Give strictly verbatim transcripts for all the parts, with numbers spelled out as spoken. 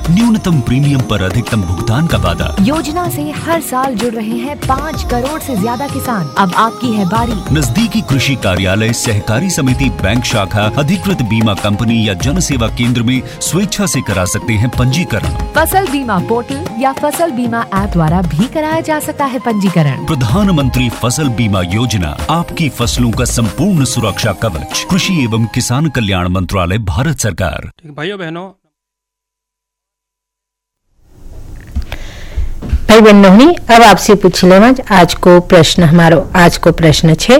न्यूनतम प्रीमियम पर अधिकतम भुगतान का वादा। योजना से हर साल जुड़ रहे हैं पाँच करोड़ से ज्यादा किसान। अब आपकी है बारी। नजदीकी कृषि कार्यालय, सहकारी समिति, बैंक शाखा, अधिकृत बीमा कंपनी या जन सेवा केंद्र में स्वेच्छा से करा सकते हैं पंजीकरण। फसल बीमा पोर्टल या फसल बीमा ऐप द्वारा भी कराया जा सकता है पंजीकरण। प्रधानमंत्री फसल बीमा योजना, आपकी फसलों का संपूर्ण सुरक्षा कवच। कृषि एवं किसान कल्याण मंत्रालय, भारत सरकार। भाइयों बहनों, भाई बहनों, अब आपसे पूछ ले आज को प्रश्न हमारो आज को प्रश्न छे,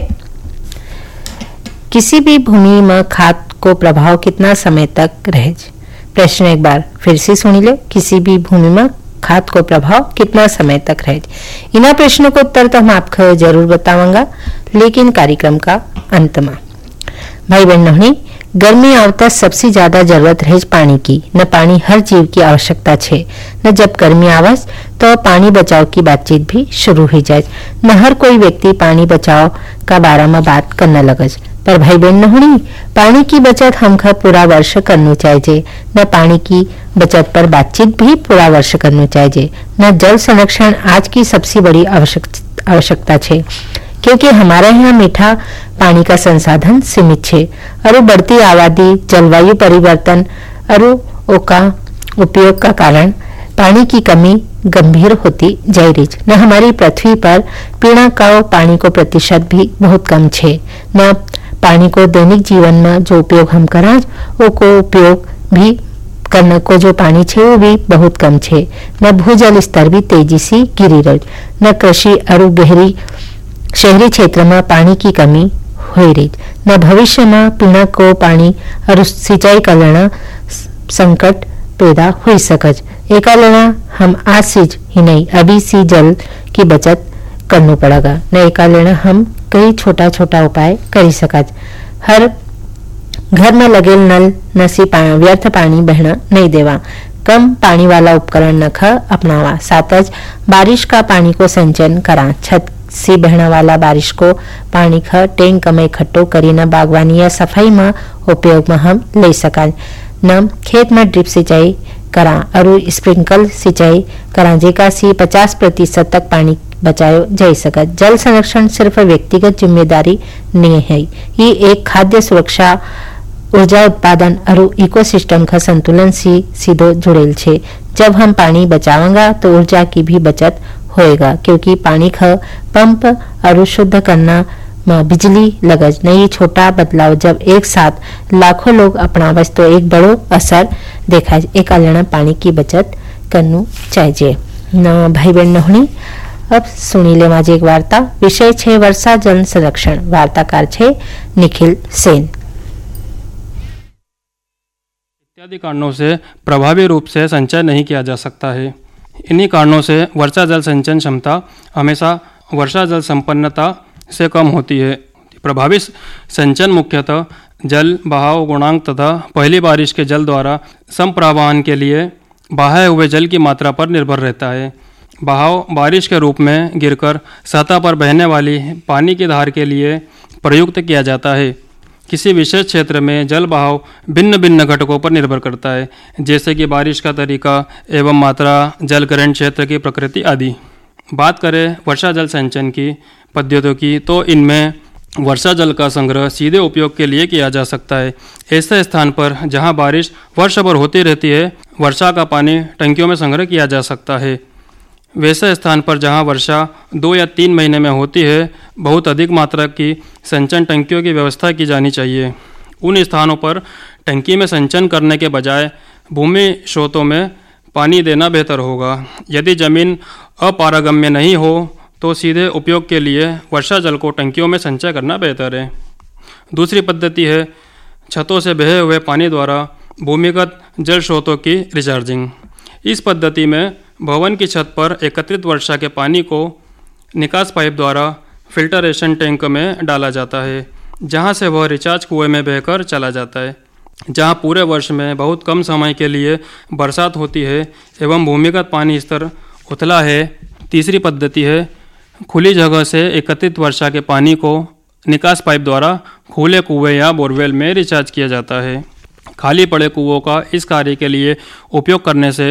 किसी भी भूमि में खाद को प्रभाव कितना समय तक रहे। प्रश्न एक बार फिर से सुनी ले, किसी भी भूमि में खाद को प्रभाव कितना समय तक रहे। इन प्रश्नों को उत्तर तो हम आपको जरूर बताऊंगा, लेकिन कार्यक्रम का अंत में। भाई बहनों, गर्मी आवता सबसे ज्यादा जरूरत रहे पानी की। न पानी हर जीव की आवश्यकता छे, न जब गर्मी आवस तो पानी बचाव की बातचीत भी शुरू हो जाए। न हर कोई व्यक्ति पानी बचाव का बारे में बात करने लगज। पर भाई बहनों, पानी की बचत हमका पूरा वर्ष करनी चाहिए। न पानी की बचत पर बातचीत भी पूरा वर्ष करनी चाहिए। न जल संरक्षण आज की सबसे बड़ी आवश्यकता छे, क्योंकि हमारे यहाँ मीठा पानी का संसाधन सीमित है और बढ़ती आबादी, जलवायु परिवर्तन और ओका उपयोग का कारण पानी की कमी गंभीर होती जा रही है। न हमारी पृथ्वी पर पीना का पानी को प्रतिशत भी बहुत कम है। न पानी को दैनिक जीवन में जो उपयोग हम करा वो को उपयोग भी करने को जो पानी छे वो भी बहुत कम है। न भूजल स्तर भी तेजी से गिरी रही। न कृषि और गहरी शहरी क्षेत्र में पानी की कमी हो रही। न भविष्य में पीना को पानी और सिंचाई का लेना संकट पैदा हो सकज। एक लेना हम आज से ही नहीं, अभी से जल की बचत करना पड़ेगा। न एक लेना हम कई छोटा छोटा उपाय कर सकज। हर घर में लगे नल न से व्यर्थ पानी बहना नहीं देवा। कम पानी वाला उपकरण न ख अपनावा। साथ बारिश का पानी को संचयन करा। छत से बहने वाला बारिश को पानी ख टैंक में इकट्ठो करीने बागवानी या सफाई में उपयोग में हम ले सका। न खेत में ड्रिप सिंचाई करा और स्प्रिंकल सिंचाई करा, जेका से पचास प्रतिशत तक पानी बचायो जा सका। जल संरक्षण सिर्फ व्यक्तिगत जिम्मेदारी नहीं है, ये एक खाद्य सुरक्षा, ऊर्जा उत्पादन और इकोसिस्टम का संतुलन से सीधो जुड़ेल छे। जब हम पानी बचावेंगा तो ऊर्जा की भी बचत होएगा, क्योंकि पानी का पंप और शुद्ध करना में बिजली लगज नहीं। छोटा बदलाव जब एक साथ लाखों लोग अपनावस तो एक बड़ो असर देखा। एक लेना पानी की बचत करनी चाहिए। न भाई बहनों, अब सुनी ले माजे एक वार्ता। विषय छे वर्षा जल संरक्षण। वार्ताकार छे निखिल सेन। इत्यादि कारणों से प्रभावी रूप से संचय नहीं किया जा सकता है। इन्हीं कारणों से वर्षा जल संचयन क्षमता हमेशा वर्षा जल संपन्नता से कम होती है। प्रभावी संचयन मुख्यतः जल बहाव गुणांक तथा पहली बारिश के जल द्वारा संप्रवाहन के लिए बहाए हुए जल की मात्रा पर निर्भर रहता है। बहाव बारिश के रूप में गिरकर सतह पर बहने वाली पानी की धार के लिए प्रयुक्त किया जाता है। किसी विशेष क्षेत्र में जल बहाव भिन्न भिन्न घटकों पर निर्भर करता है, जैसे कि बारिश का तरीका एवं मात्रा, जल ग्रहण क्षेत्र की प्रकृति आदि। बात करें वर्षा जल संचयन की पद्धतियों की, तो इनमें वर्षा जल का संग्रह सीधे उपयोग के लिए किया जा सकता है। ऐसे स्थान पर जहां बारिश वर्ष भर होती रहती है, वर्षा का पानी टंकियों में संग्रह किया जा सकता है। वैसे स्थान पर जहां वर्षा दो या तीन महीने में होती है, बहुत अधिक मात्रा की संचयन टंकियों की व्यवस्था की जानी चाहिए। उन स्थानों पर टंकी में संचयन करने के बजाय भूमि स्रोतों में पानी देना बेहतर होगा। यदि जमीन अपारगम्य नहीं हो तो सीधे उपयोग के लिए वर्षा जल को टंकियों में संचय करना बेहतर है। दूसरी पद्धति है छतों से बहे हुए पानी द्वारा भूमिगत जल स्रोतों की रिचार्जिंग। इस पद्धति में भवन की छत पर एकत्रित वर्षा के पानी को निकास पाइप द्वारा फिल्टरेशन टैंक में डाला जाता है, जहां से वह रिचार्ज कुएं में बहकर चला जाता है। जहां पूरे वर्ष में बहुत कम समय के लिए बरसात होती है एवं भूमिगत पानी स्तर उथला है। तीसरी पद्धति है खुली जगह से एकत्रित वर्षा के पानी को निकास पाइप द्वारा खुले कुएं या बोरवेल में रिचार्ज किया जाता है। खाली पड़े कुओं का इस कार्य के लिए उपयोग करने से